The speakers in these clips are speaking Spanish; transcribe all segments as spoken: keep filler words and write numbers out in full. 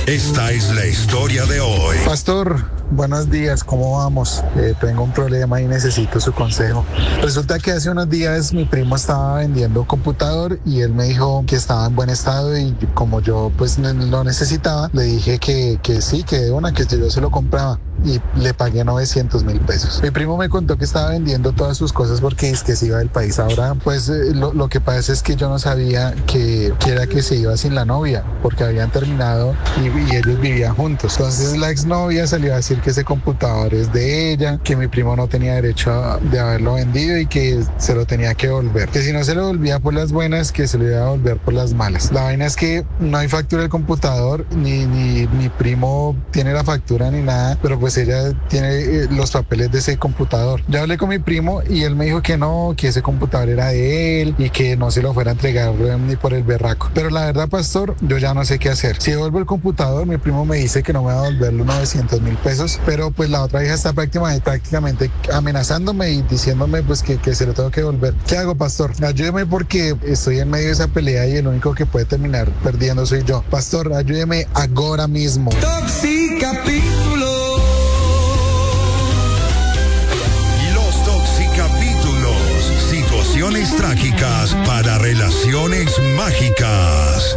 Esta es la historia de hoy. Pastor, buenos días, ¿cómo vamos? Eh, tengo un problema y necesito su consejo. Resulta que hace unos días mi primo estaba vendiendo un computador y él me dijo que estaba en buen estado y como yo pues no lo necesitaba, le dije que, que sí, que de una, que yo se lo compraba. Y le pagué novecientos mil pesos. Mi primo me contó que estaba vendiendo todas sus cosas porque es que se iba del país. Ahora, pues eh, lo, lo que pasa es que yo no sabía que, que era que se iba sin la novia, porque habían terminado y, y ellos vivían juntos. Entonces la exnovia salió a decir que ese computador es de ella, que mi primo no tenía derecho a, de haberlo vendido y que se lo tenía que devolver. Que si no se lo devolvía por las buenas, que se lo iba a devolver por las malas. La vaina es que no hay factura del computador, ni, ni mi primo tiene la factura ni nada, pero pues pues ella tiene eh, los papeles de ese computador. Ya hablé con mi primo y él me dijo que no, que ese computador era de él y que no se lo fuera a entregar eh, ni por el berraco. Pero la verdad, pastor, yo ya no sé qué hacer. Si devuelvo el computador, mi primo me dice que no me va a devolver los novecientos mil pesos, pero pues la otra hija está prácticamente, prácticamente amenazándome y diciéndome pues que, que se lo tengo que devolver. ¿Qué hago, pastor? Ayúdeme porque estoy en medio de esa pelea y el único que puede terminar perdiendo soy yo. Pastor, ayúdeme ahora mismo. Toxicapítulo. Situaciones trágicas para relaciones mágicas.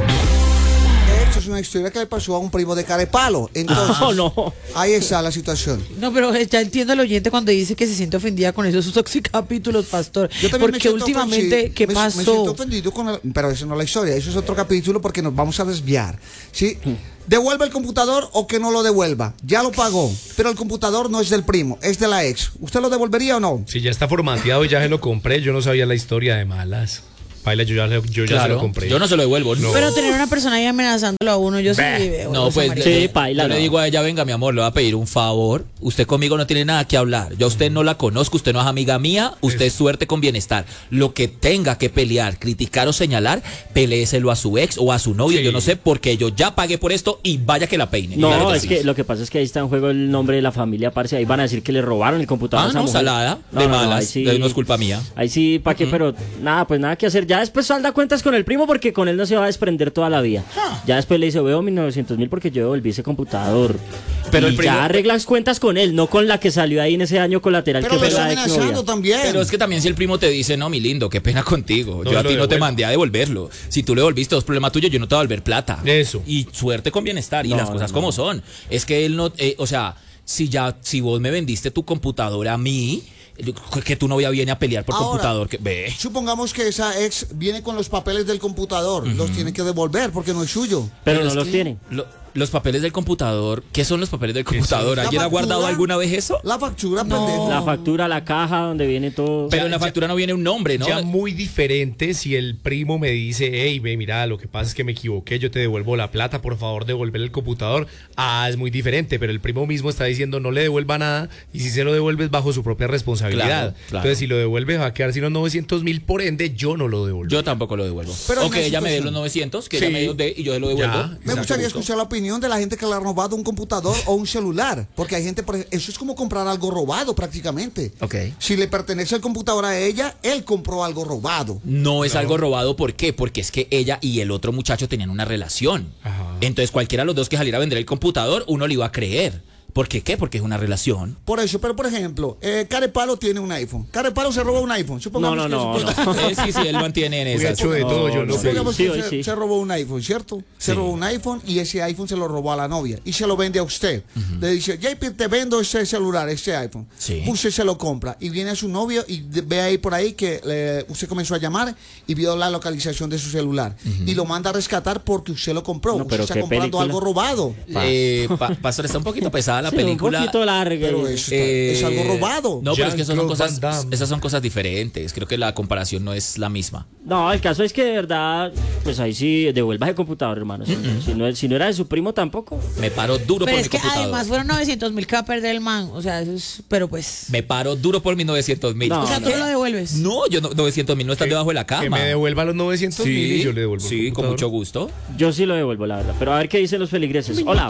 Esto es una historia que le pasó a un primo de Carepalo. Entonces, oh, no. ahí está la situación. No, pero ya entiendo al oyente cuando dice que se siente ofendida con esos toxicapítulos, pastor. Yo también porque me últimamente, ofendido, ¿qué me, pasó? Me siento ofendido con el, pero eso no es la historia, eso es otro capítulo porque nos vamos a desviar. ¿Sí? Devuelve el computador o que no lo devuelva. Ya lo pagó, pero el computador no es del primo, es de la ex. ¿Usted lo devolvería o no? Si ya está formateado y ya se lo compré, yo no sabía la historia de malas. Paila, yo ya, yo ya claro, se lo compré. Yo no se lo devuelvo. No. Pero tener una persona ahí amenazándolo a uno, yo sí. No, pues sí, paila, yo no. le digo a ella, venga, mi amor, le voy a pedir un favor. Usted conmigo no tiene nada que hablar. Yo a usted no la conozco, usted no es amiga mía, usted es suerte con bienestar. Lo que tenga que pelear, criticar o señalar, peleéselo a su ex o a su novio, sí. Yo no sé, porque yo ya pagué por esto y vaya que la peine. No, claro que es sí. que lo que pasa es que ahí está en juego el nombre de la familia, parce. Ahí van a decir que le robaron el computador ah, a esa no, mujer. salada, no, de no, malas, no, ahí sí, no es culpa mía. Ahí sí, ¿para qué? Uh-huh. Pero nada, pues nada que hacer. Ya después salda cuentas con el primo porque con él no se va a desprender toda la vida. Huh. Ya después le dice, veo mis novecientos mil porque yo devolví ese computador. Pero y el primo, ya arreglas cuentas con él, no con la que salió ahí en ese año colateral. Pero que fue la amenazando también. Pero es que también si el primo te dice, no, mi lindo, qué pena contigo. No, yo a ti no devuelvo. Te mandé a devolverlo. Si tú le devolviste, es problema tuyo, yo no te voy a devolver plata. Eso. Y suerte con bienestar. Y no, las cosas no, como no. son. Es que él no, eh, o sea, si ya, si vos me vendiste tu computadora a mí, que tu novia viene a pelear por Ahora, computador, que ve. Supongamos que esa ex viene con los papeles del computador, uh-huh. Los tiene que devolver porque no es suyo. Pero, Pero no los tiene. Lo, los papeles del computador, ¿qué son los papeles del computador? ¿Alguien ha guardado alguna vez eso? La factura, no. pendejo. La factura, la caja donde viene todo. Pero ya, en la factura ya, no viene un nombre, ¿no? Ya muy diferente si el primo me dice, hey, ve, mira, lo que pasa es que me equivoqué, yo te devuelvo la plata, por favor, devolver el computador. Ah, es muy diferente, pero el primo mismo está diciendo no le devuelva nada y si se lo devuelves bajo su propia responsabilidad. Claro, claro. Entonces, si lo devuelves va a quedar sin los novecientos mil, por ende, yo no lo devuelvo. Yo tampoco lo devuelvo. Pero o que ella me dé los novecientos, que sí. Ella me los dé y yo se lo devuelvo. Ya, me gustaría escuchar la opinión de la gente que le ha robado un computador o un celular, porque hay gente, por ejemplo, eso es como comprar algo robado prácticamente. Okay. Si le pertenece el computador a ella, él compró algo robado. No es no. algo robado, ¿por qué? Porque es que ella y el otro muchacho tenían una relación. Ajá. Entonces cualquiera de los dos que saliera a vender el computador, uno le iba a creer. ¿Por qué qué? Porque es una relación. Por eso, pero por ejemplo, eh, Carepalo tiene un iPhone. Carepalo se robó un iPhone. Supongamos no, no, que no. no. Eh, sí, sí, él mantiene en esa. hecho de todo, yo lo sé. Supongamos sí, que se, sí. se robó un iPhone, ¿cierto? Se sí. robó un iPhone y ese iPhone se lo robó a la novia y se lo vende a usted. Uh-huh. Le dice, J P, te vendo ese celular, ese iPhone. Sí. Usted se lo compra y viene a su novio y ve ahí por ahí que eh, usted comenzó a llamar y vio la localización de su celular. Uh-huh. Y lo manda a rescatar porque usted lo compró. No, pero usted está comprando película? algo robado. Eh, pa Pastor, está un poquito pesada la sí, película. Un poquito larga. Pero eso está, eh, es algo robado. No, pero es que esas son cosas, esas son cosas diferentes. Creo que la comparación no es la misma. No, el caso es que de verdad, pues ahí sí, devuelva el computador, hermano. Si, mm-hmm. si, no, si no era de su primo tampoco. Me paro duro pero por es mi que computador. Además fueron novecientos mil que va a perder el man. O sea, eso es, pero pues. Me paro duro por mis novecientos mil. No, o sea, no, tú no. lo devuelves. No, yo no, novecientos mil no están debajo de la cama. Que me devuelva los novecientos mil sí, y yo le devuelvo. Sí, con mucho gusto. Yo sí lo devuelvo, la verdad. Pero a ver qué dicen los feligreses. Hola.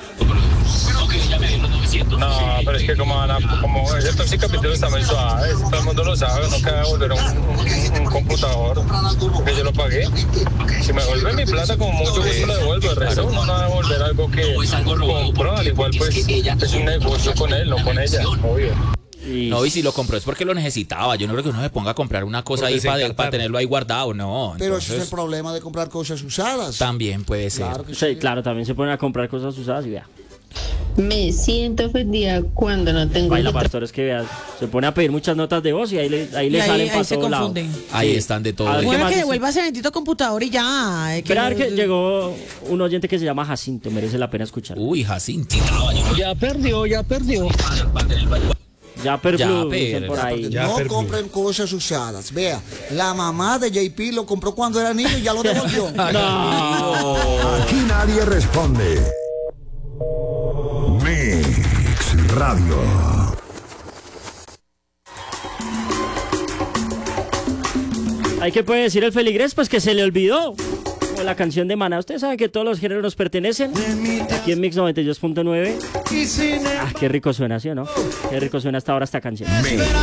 No, pero es que como, como el toxicapítulo está muy suave, todo el mundo lo sabe, no queda devolver un, un, un computador que yo lo pagué. Si me devuelve mi plata, con mucho gusto lo devuelvo, el resto uno no devuelve. devolver algo que compró, al igual pues es un negocio con él, no con ella, obvio. Y... No, y si lo compró es porque lo necesitaba. Yo no creo que uno se ponga a comprar una cosa porque ahí para, para tenerlo ahí guardado, no. Pero entonces... ese es el problema de comprar cosas usadas. También puede ser. Claro, que sí, sí, claro, también se ponen a comprar cosas usadas y vea. Me siento ofendida cuando no tengo... Baila Pastor, es que vea, se pone a pedir muchas notas de voz y ahí le, ahí le y salen ahí, para ahí se todos lados. confunden. Ahí están de todo. Bueno, que devuelva ese bendito computador y ya. Eh, que... Esperar que llegó un oyente que se llama Jacinto, merece la pena escuchar. Uy, Jacinto. Ya perdió, ya perdió. Ya perdió, per, por ahí. Ya no per compren cosas usadas. Vea, la mamá de J P lo compró cuando era niño y ya lo devolvió. No. Aquí nadie responde. Mix Radio. ¿Hay que puede decir el feligrés? Pues que se le olvidó. Como la canción de Maná. Ustedes saben que todos los géneros nos pertenecen. Aquí en Mix noventa y dos punto nueve. Ah, qué rico suena, ¿sí o no? Qué rico suena hasta ahora esta canción.